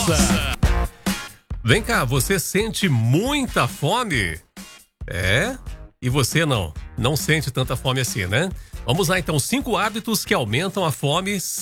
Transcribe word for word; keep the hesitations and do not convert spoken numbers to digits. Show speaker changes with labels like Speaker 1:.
Speaker 1: Nossa! Vem cá, você sente muita fome? É? E você não? Não sente tanta fome assim, né? Vamos lá então, cinco hábitos que aumentam a fome